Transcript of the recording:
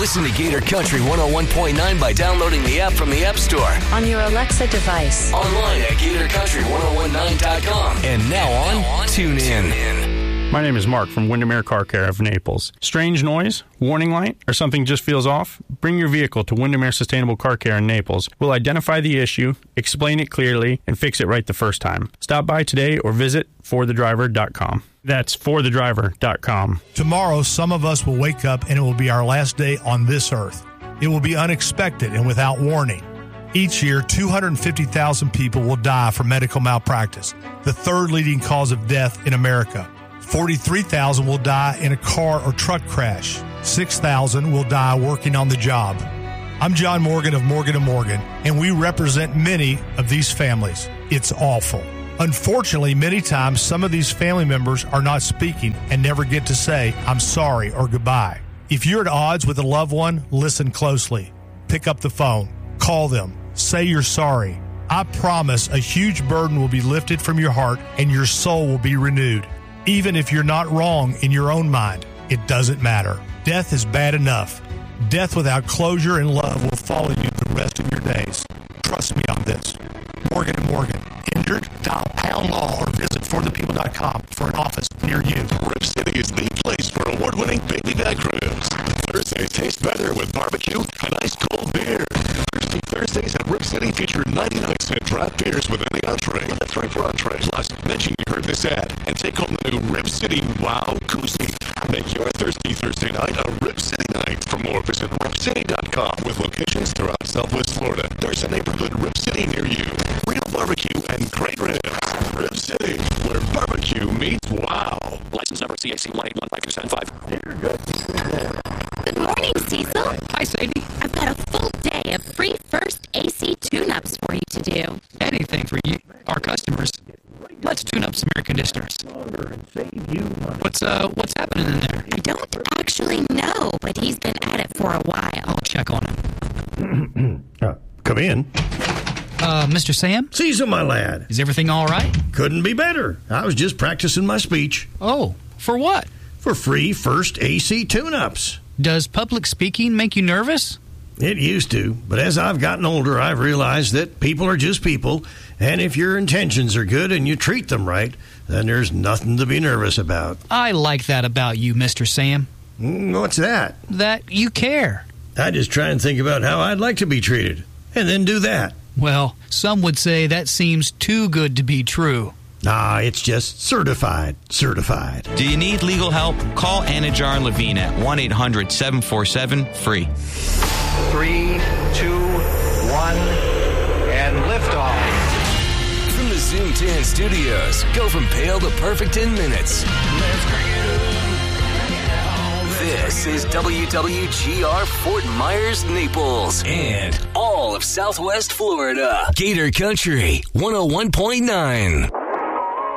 Listen to Gator Country 101.9 by downloading the app from the App Store. On your Alexa device. Online at GatorCountry1019.com. And now on TuneIn. My name is Mark from Windermere Car Care of Naples. Strange noise, warning light, or something just feels off? Bring your vehicle to Windermere Sustainable Car Care in Naples. We'll identify the issue, explain it clearly, and fix it right the first time. Stop by today or visit forthedriver.com. That's forthedriver.com. Tomorrow, some of us will wake up and it will be our last day on this earth. It will be unexpected and without warning. Each year, 250,000 people will die from medical malpractice, the third leading cause of death in America. 43,000 will die in a car or truck crash. 6,000 will die working on the job. I'm John Morgan of Morgan & Morgan, and we represent many of these families. It's awful. Unfortunately, many times, some of these family members are not speaking and never get to say, I'm sorry or goodbye. If you're at odds with a loved one, listen closely. Pick up the phone. Call them. Say you're sorry. I promise a huge burden will be lifted from your heart and your soul will be renewed. Even if you're not wrong in your own mind, it doesn't matter. Death is bad enough. Death without closure and love will follow you the rest of your days. Trust me on this. Morgan & Morgan. Injured? Dial pound law or visit forthepeople.com for an office near you. Rip City is the place for award-winning baby back ribs. Thursdays taste better with barbecue and ice cold beer. Thirsty Thursdays at Rip City feature 99-cent draft beers with any entree. That's right for entree. Plus, mention you heard this ad and take home the new Rip City Wow Koozie. Make your Thirsty Thursday night a Rip City night. For more, visit ripcity.com with locations throughout Southwest Florida. There's a neighborhood Rip City near you. Real barbecue and great ribs. Rip City, where barbecue meets wow. License number CAC 1815275. Good morning, Cecil. Hi, Sadie. I've got a full day of free first AC tune-ups for you to do. Anything for you, our customers. Let's tune up some air conditioners. What's happening in there? I don't actually know, but he's been at it for a while. I'll check on him. Come in. Mr. Sam? Cecil, my lad. Is everything all right? Couldn't be better. I was just practicing my speech. Oh, for what? For free first AC tune-ups. Does public speaking make you nervous? It used to, but as I've gotten older, I've realized that people are just people, and if your intentions are good and you treat them right, then there's nothing to be nervous about. I like that about you, Mr. Sam. What's that? That you care. I just try and think about how I'd like to be treated, and then do that. Well, some would say that seems too good to be true. Nah, it's just certified. Certified. Do you need legal help? Call Anajar and Levine at 1-800-747-FREE. 3, 2, 1, and liftoff. From the Zoom 10 studios, go from pale to perfect in minutes. Let's crank it up. This is WWGR Fort Myers, Naples, and all of Southwest Florida. Gator Country 101.9.